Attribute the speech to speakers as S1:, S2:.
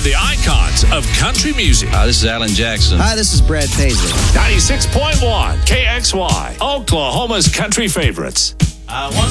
S1: and the icons of country music.
S2: Hi, this is Alan Jackson.
S3: Hi, this is Brad Paisley.
S1: 96.1 KXY, Oklahoma's country favorites.
S4: I once